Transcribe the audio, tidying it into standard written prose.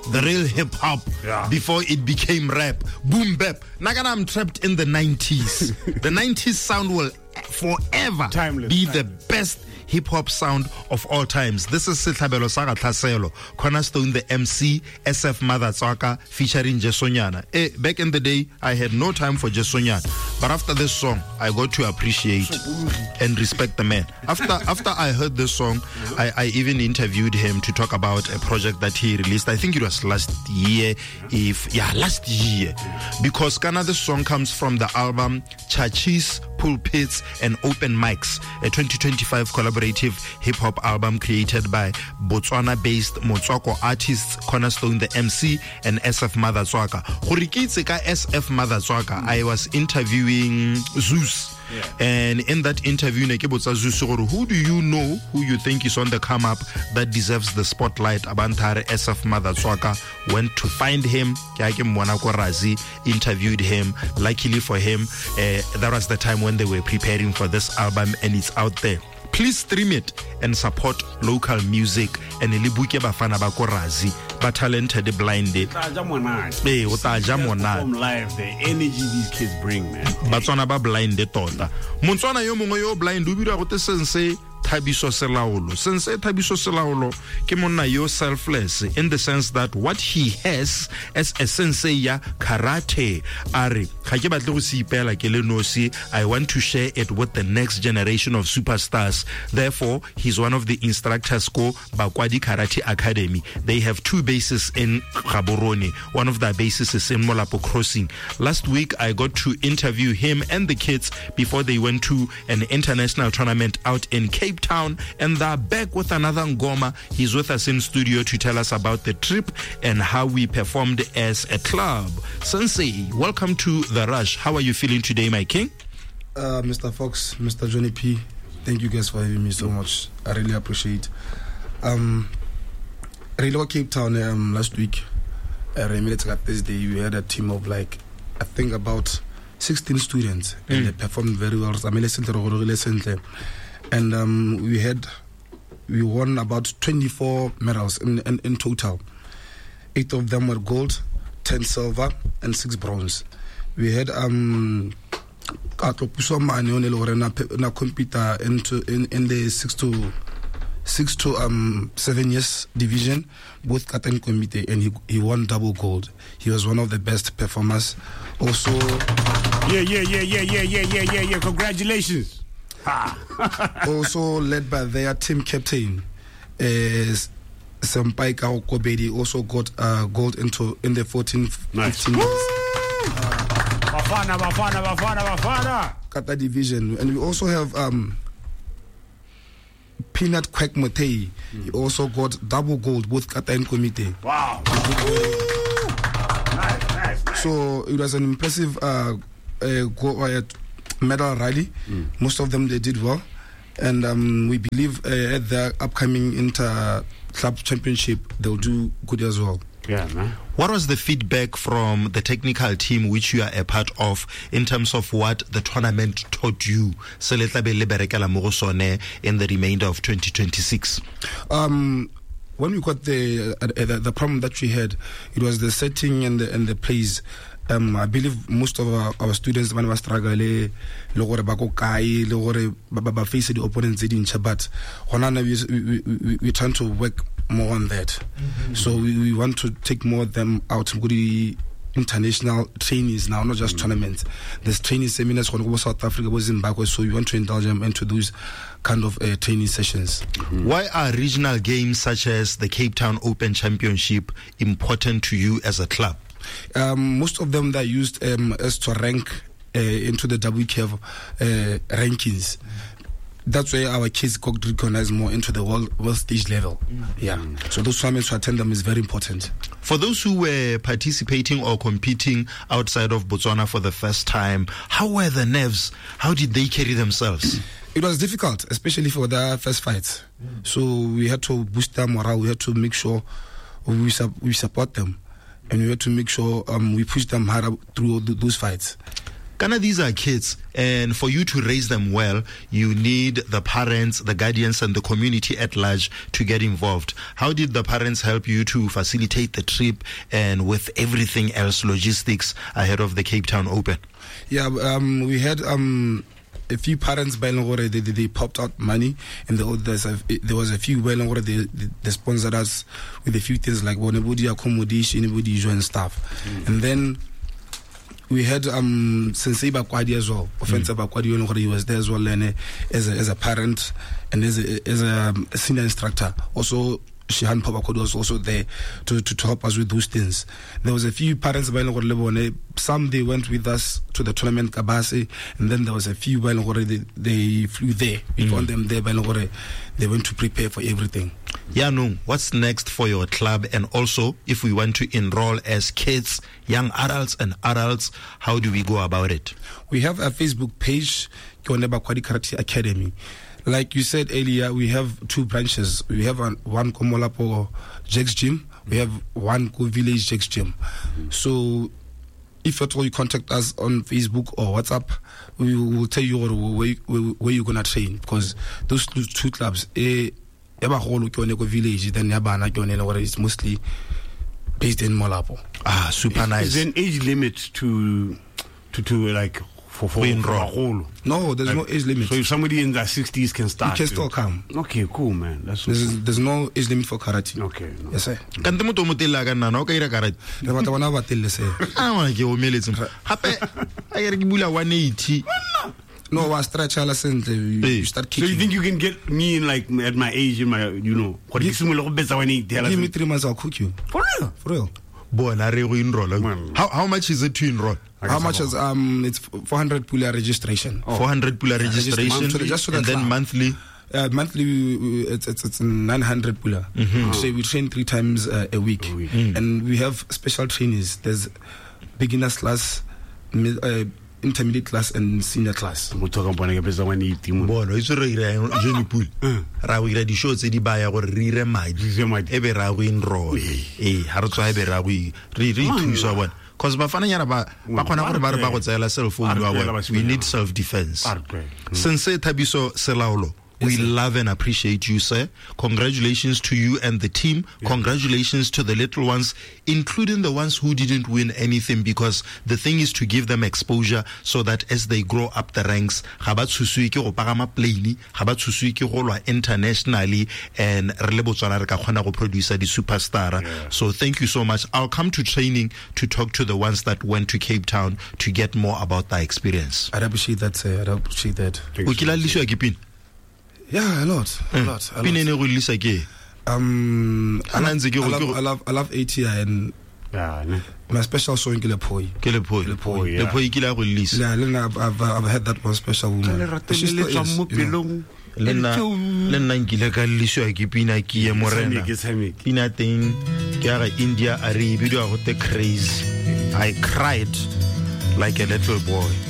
the real hip hop before it became rap. Boom bap. Nagana, I'm trapped in the 90s. The 90s sound will forever be the best hip-hop sound of all times. This is Sitlhabelo Saga Tlaselo, Cornerstone the MC, SF Mother Tsaka, featuring Jesonyana. Back in the day, I had no time for Jesonyana, but after this song, I got to appreciate and respect the man. After I heard this song, I even interviewed him to talk about a project that he released. I think it was last year, because Kana, this song comes from the album Chachis, Pulpits and Open Mics, a 2025 collaborative hip-hop album created by Botswana-based Motswako artists Cornerstone the MC and SF Mother Tswaka. SF Mother Tswaka, I was interviewing Zeus. And in that interview, who do you know who you think is on the come up that deserves the spotlight? Abantare SF Mother Tswaka went to find him. Interviewed him. Luckily for him, that was the time when they were preparing for this album, and it's out there. Please stream it and support local music. And Elibuke Bafana Bakorazi, but talented blinded. Live, the energy these kids bring, man. Batswana ba blinded tota. Motswana yo mongwe yo blind do bira go te sense Thabiso Selaolo. Sense Thabiso Selaolo ke monna yo selfless in the sense that what he has as a sensei ya karate are ga ke batle go se ipela ke le nosi. I want to share it with the next generation of superstars. Therefore, he's one of the instructors ko Bakwadi Karate Academy. They have two bases in Gaborone. One of their bases is in Molapo Crossing. Last week I got to interview him and the kids before they went to an international tournament out in Cape Town, and they're back with another Ngoma. He's with us in studio to tell us about the trip and how we performed as a club. Sensei, welcome to The Rush. How are you feeling today, my king? Mr. Fox, Mr. Johnny P, thank you guys for having me so much. I really appreciate. Really Cape Town last week. Thursday, we had a team of I think about 16 students, and they performed very well. And we won about 24 medals in total. 8 of them were gold, 10 silver, and 6 bronze. We had compete in the 6 to 7 years division, both Katan Committee, and he won double gold. He was one of the best performers. Also, Congratulations. Also led by their team captain, Senpai Kao Kobedi, also got gold in the 14-15 years. Bafana. Kata division, and we also have Peanut Kwek Motei. He also got double gold with Kata and Committee. Wow. Nice. So it was an impressive medal rally. Most of them they did well, and we believe at the upcoming inter-club championship they'll do good as well. Yeah, man. What was the feedback from the technical team which you are a part of in terms of what the tournament taught you in the remainder of 2026? When we got the problem that we had, it was the setting and the plays. I believe most of our students when we struggle face the opponents but we trying to work more on that. So we want to take more of them out international trainees now, not just tournaments. There's training seminars from South Africa, Zimbabwe, so we want to indulge them into those kind of training sessions. Why are regional games such as the Cape Town Open Championship important to you as a club? Most of them that used as to rank into the WCAV rankings. That's why our kids got recognized more into the world stage level. So those tournaments to attend them is very important. For those who were participating or competing outside of Botswana for the first time, how were the nerves? How did they carry themselves? It was difficult, especially for the first fights. So we had to boost their morale. We had to make sure we support them. And we had to make sure we push them harder through those fights. Kana, these are kids, and for you to raise them well, you need the parents, the guardians, and the community at large to get involved. How did the parents help you to facilitate the trip and with everything else, logistics, ahead of the Cape Town Open? Yeah, we had a few parents they popped out money, and there was a few they sponsored us with a few things like accommodation, and stuff. And then we had Sensei Bakwadi as well. Offensive Bakwadi, he was there as well, and as a parent and as a senior instructor. Also, Shihan Papakod was also there to help us with those things. There was a few parents, some they went with us to the tournament Kabase, and then there was a few they flew there. We found them there, they went to prepare for everything. Yanu, what's next for your club? And also, if we want to enroll as kids, young adults and adults, how do we go about it? We have a Facebook page, Kioneba Kwadi Karate Academy. Like you said earlier, we have 2 branches. We have one Komolapo Jack's Gym. We have one Village Jack's Gym. So if at all you contact us on Facebook or WhatsApp, we will tell you where you're going to train. Because those 2 clubs, Village, then Yabana, it's mostly based in Molapo. Ah, super nice. Is there an age limit to like for enroll? No, there's no age limit. So if somebody in their 60s can start, you can still come. Okay, cool, man. There's no age limit for karate. Okay. No. Yes, sir. Kante mo tomotela ka nana o ka ira karate. Le batla bana ba telle se. Ah, wa ke o meletse. Hape a ire ke bula 180. No, wa stretch ala sentle. You start kicking. So you think you can get me in like at my age, in my what give me 3 months, I'll cook you. For real? For real. How much is it to enroll? How much is it's 400 Pula registration. 400 Pula registration, and then monthly. Monthly, it's 900 Pula. So we train 3 times a week, and we have special trainees. There's beginners class, intermediate class, and senior class. Bono it's re pool. Ra we di show tse di baya gore re ire madi. Ebe ra go enroll. Ha re tswa ebe ra go re thusa bona. Because bafananyana ba khona gore ba re ba go tsela cell phone wa bona. We need self defense. Sensei Thabiso Selaolo, we love and appreciate you, sir. Congratulations to you and the team. Congratulations to the little ones, including the ones who didn't win anything, because the thing is to give them exposure so that as they grow up the ranks, internationally, and produce the superstar. So thank you so much. I'll come to training to talk to the ones that went to Cape Town to get more about that experience. I'd appreciate that, sir. I'd appreciate that. Yeah, a lot. I love ATI and my special song Kelepoi. I've had that one special woman. India, I cried like a little boy.